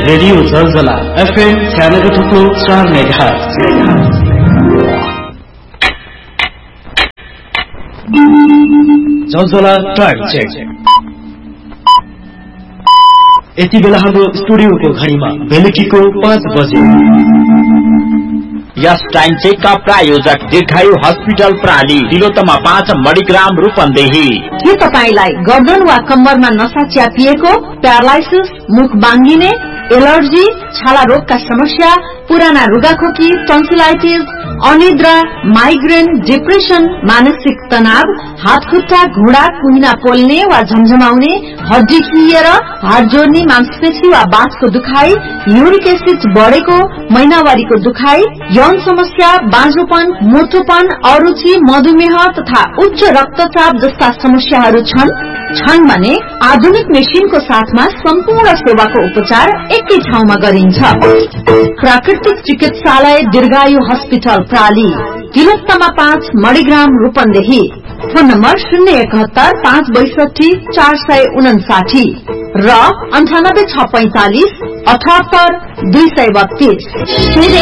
Radio जलजला FM 96.4 megahertz. जलजला time check. यति बेला हाम्रो स्टुडियोको घडीमा बेलुकीको 5 बजे। यस टाइम चेक का प्रायोजक दीर्घायु हस्पिटल प्राली तिलोत्तमा 5 मणिग्राम रूपन्देही। के तपाईलाई गर्दन वा कम्मरमा नसा च्यापिएको, प्यारालाइसिस, मुख बाङ्गिने, एलर्जी, छाला रोगका समस्या, पुराना रुगाखोकी, टन्सिलाइटिस, अनिद्रा, माइग्रेन, डिप्रेसन, मानसिक तनाव, हात खुट्टा, घुँडा, कुहिना पोल्ने वा झमझमाउने, हड्डी खिएर, हात जोड्ने, मांसपेशी वा बाँसको दुखाइ, युरिक एसिड बढेको, महिनावारीको दुखाइ, यौन समस्या, बाँझोपन, मोटोपन, अरुचि, मधुमेह तथा उच्च रक्तचाप जस्ता समस्याहरू छन् भने आधुनिक मेसिनको साथमा सम्पूर्ण सेवाको उपचार एकै ठाउँमा गरिन्छ। प्राकृतिक चिकित्सालय दीर्घायु hospital प्राली Tilottama 5 Manigram Rupandehi. Phone number 071 562 459 र 98 645 78 232।